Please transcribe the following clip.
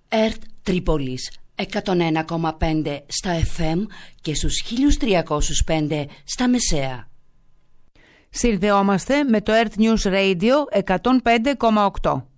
ΕΡΤ Τρίπολης 101,5 στα FM και στους 1305 στα μεσαία. Συνδεόμαστε με το ΕΡΤ News Radio 105,8.